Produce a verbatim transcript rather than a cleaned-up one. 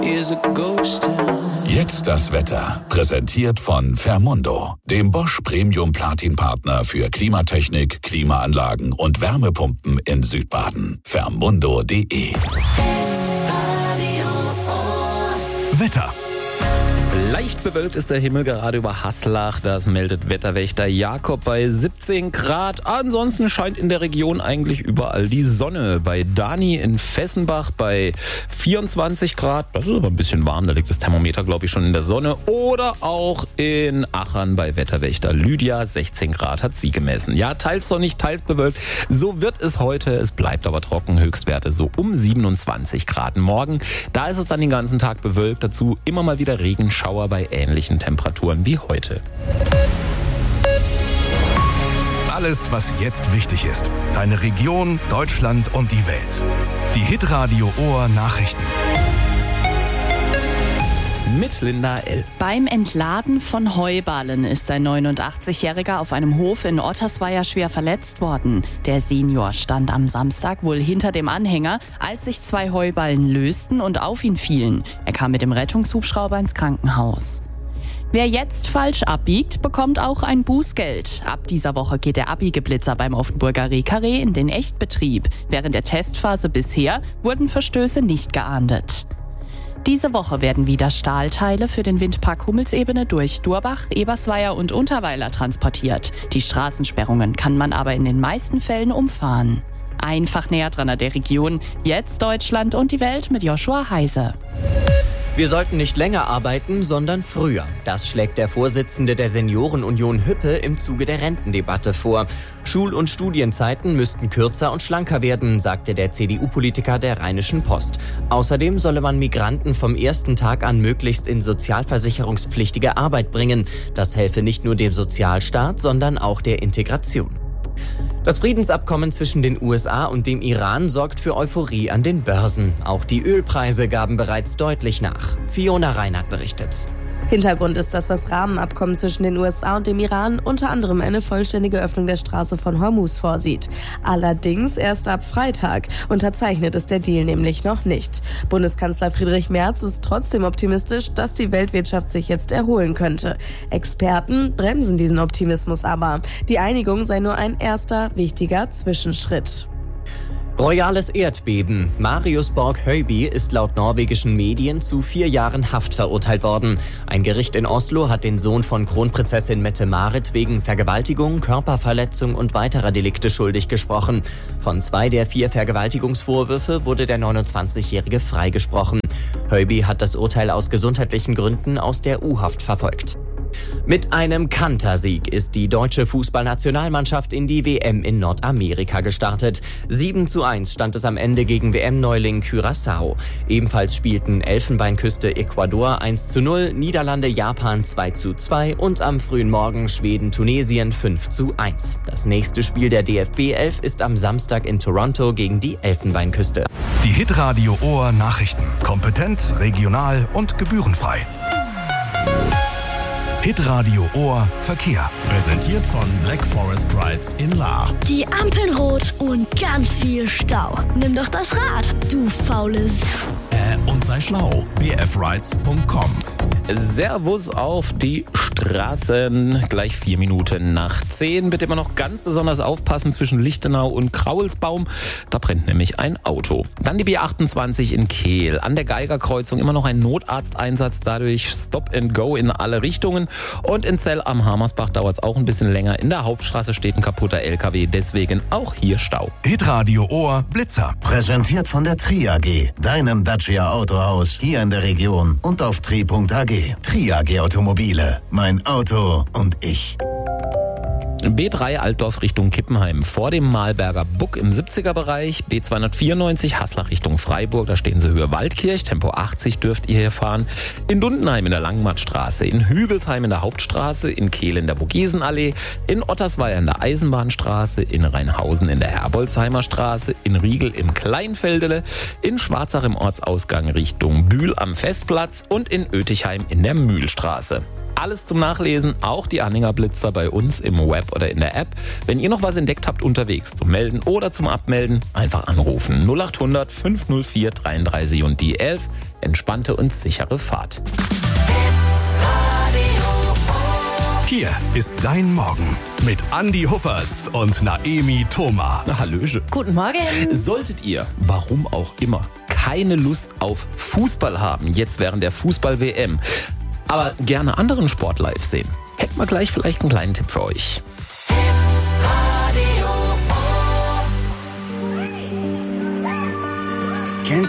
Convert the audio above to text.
Jetzt das Wetter. Präsentiert von Fermundo, dem Bosch Premium Platin Partner für Klimatechnik, Klimaanlagen und Wärmepumpen in Südbaden. Fermundo punkt de. Wetter. Leicht bewölkt ist der Himmel gerade über Haslach. Das meldet Wetterwächter Jakob bei siebzehn Grad. Ansonsten scheint in der Region eigentlich überall die Sonne. Bei Dani in Fessenbach bei vierundzwanzig Grad. Das ist aber ein bisschen warm. Da liegt das Thermometer, glaube ich, schon in der Sonne. Oder auch in Achern bei Wetterwächter Lydia. sechzehn Grad hat sie gemessen. Ja, teils sonnig, teils bewölkt. So wird es heute. Es bleibt aber trocken. Höchstwerte so um siebenundzwanzig Grad. Morgen, da ist es dann den ganzen Tag bewölkt. Dazu immer mal wieder Regenschauer bei ähnlichen Temperaturen wie heute. Alles, was jetzt wichtig ist. Deine Region, Deutschland und die Welt. Die Hitradio Ohr Nachrichten. Mit Linda L. Beim Entladen von Heuballen ist ein neunundachtzigjähriger auf einem Hof in Ottersweier schwer verletzt worden. Der Senior stand am Samstag wohl hinter dem Anhänger, als sich zwei Heuballen lösten und auf ihn fielen. Er kam mit dem Rettungshubschrauber ins Krankenhaus. Wer jetzt falsch abbiegt, bekommt auch ein Bußgeld. Ab dieser Woche geht der Abbiegeblitzer beim Offenburger Rehkarree in den Echtbetrieb. Während der Testphase bisher wurden Verstöße nicht geahndet. Diese Woche werden wieder Stahlteile für den Windpark Hummelsebene durch Durbach, Ebersweier und Unterweiler transportiert. Die Straßensperrungen kann man aber in den meisten Fällen umfahren. Einfach näher dran an der Region. Jetzt Deutschland und die Welt mit Joshua Heise. Wir sollten nicht länger arbeiten, sondern früher. Das schlägt der Vorsitzende der Seniorenunion Hüppe im Zuge der Rentendebatte vor. Schul- und Studienzeiten müssten kürzer und schlanker werden, sagte der C D U-Politiker der Rheinischen Post. Außerdem solle man Migranten vom ersten Tag an möglichst in sozialversicherungspflichtige Arbeit bringen. Das helfe nicht nur dem Sozialstaat, sondern auch der Integration. Das Friedensabkommen zwischen den U S A und dem Iran sorgt für Euphorie an den Börsen. Auch die Ölpreise gaben bereits deutlich nach. Fiona Reinhardt berichtet. Hintergrund ist, dass das Rahmenabkommen zwischen den U S A und dem Iran unter anderem eine vollständige Öffnung der Straße von Hormuz vorsieht. Allerdings erst ab Freitag. Unterzeichnet ist der Deal nämlich noch nicht. Bundeskanzler Friedrich Merz ist trotzdem optimistisch, dass die Weltwirtschaft sich jetzt erholen könnte. Experten bremsen diesen Optimismus aber. Die Einigung sei nur ein erster wichtiger Zwischenschritt. Royales Erdbeben. Marius Borg-Høiby ist laut norwegischen Medien zu vier Jahren Haft verurteilt worden. Ein Gericht in Oslo hat den Sohn von Kronprinzessin Mette-Marit wegen Vergewaltigung, Körperverletzung und weiterer Delikte schuldig gesprochen. Von zwei der vier Vergewaltigungsvorwürfe wurde der neunundzwanzigjährige freigesprochen. Høiby hat das Urteil aus gesundheitlichen Gründen aus der U-Haft verfolgt. Mit einem Kantersieg ist die deutsche Fußballnationalmannschaft in die W M in Nordamerika gestartet. sieben zu eins stand es am Ende gegen W M-Neuling Curaçao. Ebenfalls spielten Elfenbeinküste Ecuador eins zu null, Niederlande Japan zwei zu zwei und am frühen Morgen Schweden Tunesien fünf zu eins. Das nächste Spiel der D F B elf ist am Samstag in Toronto gegen die Elfenbeinküste. Die Hitradio Ohr Nachrichten. Kompetent, regional und gebührenfrei. Hitradio Ohr Verkehr. Präsentiert von Black Forest Rides in Lahr. Die Ampeln rot und ganz viel Stau. Nimm doch das Rad, du faules. Äh, und sei schlau. b f rides punkt com. Servus auf die Straßen. Gleich vier Minuten nach zehn. Bitte immer noch ganz besonders aufpassen zwischen Lichtenau und Kraulsbaum. Da brennt nämlich ein Auto. Dann die B achtundzwanzig in Kehl. An der Geigerkreuzung immer noch ein Notarzteinsatz. Dadurch Stop and Go in alle Richtungen. Und in Zell am Hamersbach dauert es auch ein bisschen länger. In der Hauptstraße steht ein kaputter L K W. Deswegen auch hier Stau. Hitradio Ohr Blitzer. Präsentiert von der Tri A G. Deinem Dacia Autohaus hier in der Region und auf tri punkt a g. Tri A G Automobile. Mein Auto und ich. B drei Altdorf Richtung Kippenheim vor dem Malberger Buck im siebziger Bereich. B zweihundertvierundneunzig Haslach Richtung Freiburg, da stehen Sie Höhe Waldkirch. Tempo achtzig dürft ihr hier fahren. In Dundenheim in der Langmattstraße, in Hügelsheim in der Hauptstraße, in Kehl in der Vogesenallee, in Ottersweier in der Eisenbahnstraße, in Rheinhausen in der Herbolzheimer Straße, in Riegel im Kleinfeldele, in Schwarzach im Ortsausgang Richtung Bühl am Festplatz und in Oetichheim in der Mühlstraße. Alles zum Nachlesen, auch die Anhängerblitzer bei uns im Web oder in der App. Wenn ihr noch was entdeckt habt unterwegs zum Melden oder zum Abmelden, einfach anrufen null acht hundert fünf null vier dreiunddreißig und die elf. entspannte und sichere Fahrt. Hier ist dein Morgen mit Andi Huppertz und Naemi Thoma. Na, Hallöche. Guten Morgen. Solltet ihr, warum auch immer, keine Lust auf Fußball haben, jetzt während der Fußball-W M, aber gerne anderen Sport live sehen, hätten wir gleich vielleicht einen kleinen Tipp für euch.